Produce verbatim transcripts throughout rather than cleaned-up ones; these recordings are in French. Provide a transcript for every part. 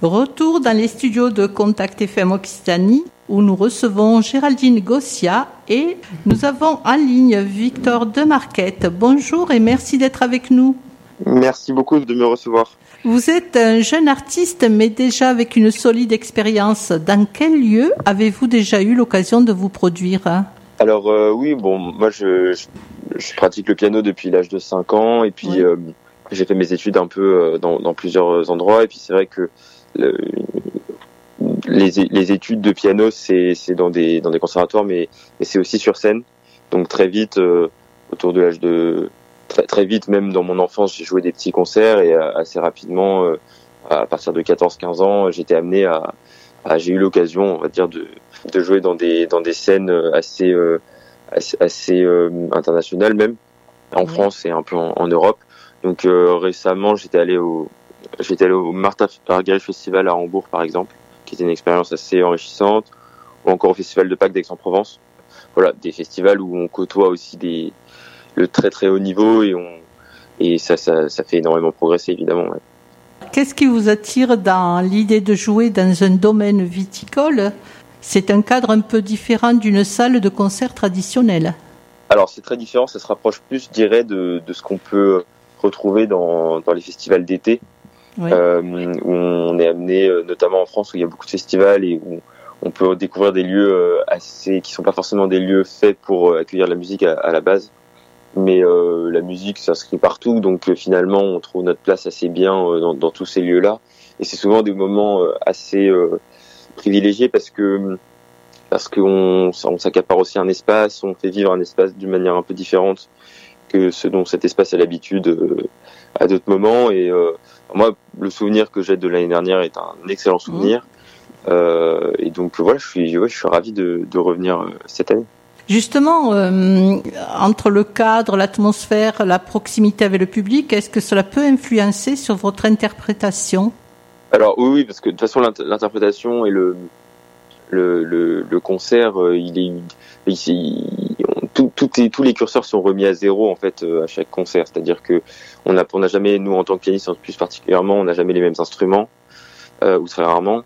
Retour dans les studios de Contact F M Occitanie où nous recevons Géraldine Gossia et nous avons en ligne Victor Demarquette. Bonjour et merci d'être avec nous. Merci beaucoup de me recevoir. Vous êtes un jeune artiste mais déjà avec une solide expérience. Dans quel lieu avez-vous déjà eu l'occasion de vous produire ? Alors euh, oui, bon, moi je, je, je pratique le piano depuis l'âge de cinq ans et puis oui. euh, j'ai fait mes études un peu dans, dans plusieurs endroits et puis c'est vrai que le, les, les études de piano c'est, c'est dans des dans des conservatoires mais, mais c'est aussi sur scène. Donc très vite, euh, autour de l'âge de très très vite, même dans mon enfance, j'ai joué des petits concerts et euh, assez rapidement, euh, à partir de quatorze quinze ans, j'étais amené à, à j'ai eu l'occasion, on va dire, de de jouer dans des dans des scènes assez euh, assez, assez euh, internationales même en oui. France et un peu en, en Europe. Donc euh, récemment, j'étais allé au j'étais allé au Martha Argerich Festival à Hambourg par exemple, qui était une expérience assez enrichissante, ou encore au Festival de Pâques d'Aix-en-Provence. Voilà, des festivals où on côtoie aussi des le très très haut niveau et on et ça ça ça fait énormément progresser évidemment. Ouais. Qu'est-ce qui vous attire dans l'idée de jouer dans un domaine viticole ? C'est un cadre un peu différent d'une salle de concert traditionnelle. Alors c'est très différent, ça se rapproche plus, je dirais, de, de ce qu'on peut retrouver dans, dans les festivals d'été, oui. euh, où on est amené, notamment en France, où il y a beaucoup de festivals et où on peut découvrir des lieux assez, qui sont pas forcément des lieux faits pour accueillir la musique à, à la base, mais euh, la musique s'inscrit partout, donc finalement on trouve notre place assez bien dans, dans tous ces lieux-là, et c'est souvent des moments assez euh, privilégié parce que parce qu'on on s'accapare aussi un espace, on fait vivre un espace d'une manière un peu différente que ce dont cet espace a l'habitude euh, à d'autres moments. Et euh, moi, le souvenir que j'ai de l'année dernière est un excellent souvenir. Mmh. Euh, et donc voilà, je suis ouais, je suis ravi de, de revenir euh, cette année. Justement, euh, entre le cadre, l'atmosphère, la proximité avec le public, est-ce que cela peut influencer sur votre interprétation ? Alors oui, oui, parce que de toute façon l'interprétation et le le le, le concert, euh, il est, il, il, tout, tout est, tous les curseurs sont remis à zéro en fait euh, à chaque concert. C'est-à-dire que on n'a on n'a jamais, nous en tant que pianiste plus particulièrement, on n'a jamais les mêmes instruments euh, ou très rarement.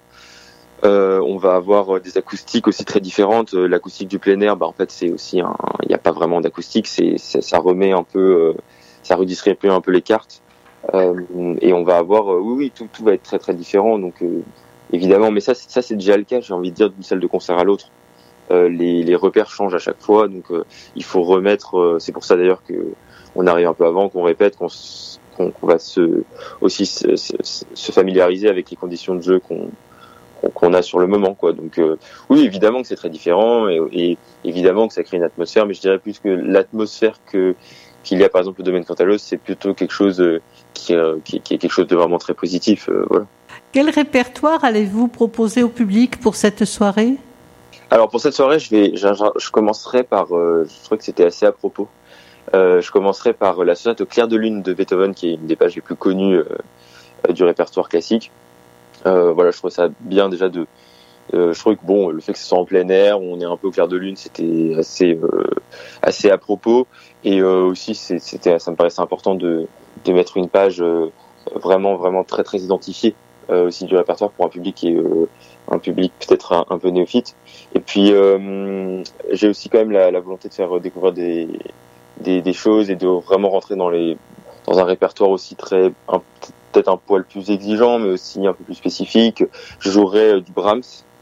Euh, on va avoir des acoustiques aussi très différentes. L'acoustique du plein air, bah en fait c'est aussi un, il n'y a pas vraiment d'acoustique, c'est, c'est ça remet un peu, euh, ça redistribue un peu les cartes. Euh, et on va avoir, euh, oui, oui, tout, tout va être très, très différent. Donc, euh, évidemment, mais ça, c'est, ça, c'est déjà le cas. J'ai envie de dire d'une salle de concert à l'autre, euh, les, les repères changent à chaque fois. Donc, euh, il faut remettre. Euh, c'est pour ça d'ailleurs que on arrive un peu avant, qu'on répète, qu'on, qu'on, qu'on va se aussi se, se, se familiariser avec les conditions de jeu qu'on, qu'on, qu'on a sur le moment, quoi. Donc, euh, oui, évidemment que c'est très différent et, et évidemment que ça crée une atmosphère. Mais je dirais plus que l'atmosphère que qu'il y a par exemple le domaine Cantalos, c'est plutôt quelque chose euh, qui, euh, qui, qui est quelque chose de vraiment très positif. Euh, voilà. Quel répertoire allez-vous proposer au public pour cette soirée ? Alors pour cette soirée, je vais, je, je commencerai par, euh, je trouve que c'était assez à propos. Euh, je commencerai par la sonate au clair de lune de Beethoven, qui est une des pages les plus connues euh, du répertoire classique. Euh, voilà, je trouve ça bien déjà de. Euh, je trouve que bon, le fait que ce soit en plein air, on est un peu au clair de lune, c'était assez euh, assez à propos. Et euh, aussi, c'est, c'était, ça me paraissait important de de mettre une page euh, vraiment vraiment très très identifiée euh, aussi du répertoire pour un public qui est euh, un public peut-être un, un peu néophyte. Et puis euh, j'ai aussi quand même la, la volonté de faire découvrir des, des des choses et de vraiment rentrer dans les dans un répertoire aussi très un, peut-être un poil plus exigeant, mais aussi un peu plus spécifique. Je jouerai euh, du Brahms.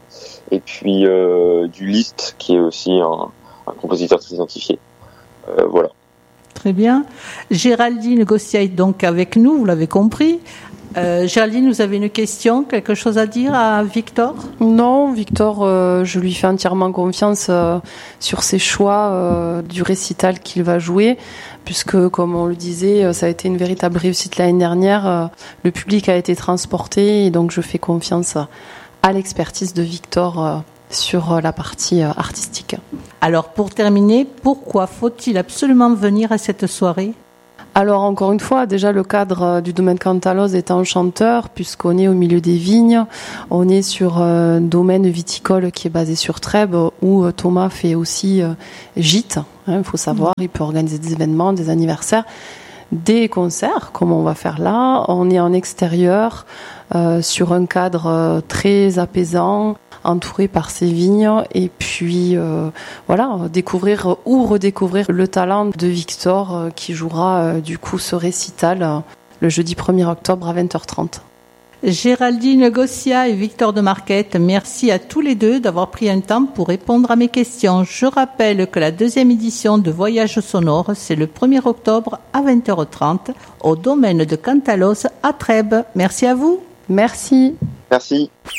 Et puis euh, du Liszt, qui est aussi un, un compositeur très identifié. Euh, voilà. Très bien. Géraldine Gossia est donc avec nous, vous l'avez compris. Euh, Géraldine, vous avez une question, quelque chose à dire à Victor ? Non, Victor, euh, je lui fais entièrement confiance euh, sur ses choix euh, du récital qu'il va jouer, puisque, comme on le disait, ça a été une véritable réussite l'année dernière. Euh, le public a été transporté, et donc je fais confiance à l'expertise de Victor euh, sur la partie euh, artistique. Alors, pour terminer, pourquoi faut-il absolument venir à cette soirée ? Alors, encore une fois, déjà, le cadre du domaine Cantalos est enchanteur, puisqu'on est au milieu des vignes. On est sur un domaine viticole qui est basé sur Trèbes, où Thomas fait aussi euh, gîte. Il hein, faut savoir, il peut organiser des événements, des anniversaires, des concerts, comme on va faire là. On est en extérieur. euh, sur un cadre euh, très apaisant, entouré par ses vignes, et puis euh, voilà, découvrir ou redécouvrir le talent de Victor euh, qui jouera euh, du coup ce récital euh, le jeudi premier octobre à vingt heures trente. Géraldine Gossia et Victor de Marquette, merci à tous les deux d'avoir pris un temps pour répondre à mes questions. Je rappelle que la deuxième édition de Voyage sonore, c'est le premier octobre à vingt heures trente au domaine de Cantalos à Trèbes. Merci à vous. Merci. Merci.